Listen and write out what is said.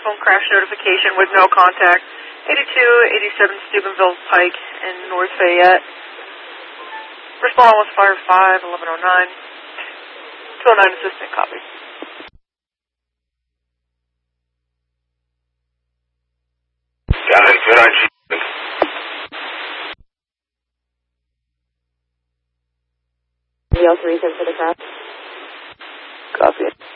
iPhone crash notification with no contact. 8287 Steubenville Pike in North Fayette. Respond was Fire 5, 1109. 209 assistant, copy. Got it, good on you. Anybody else reason for the crash? Copy.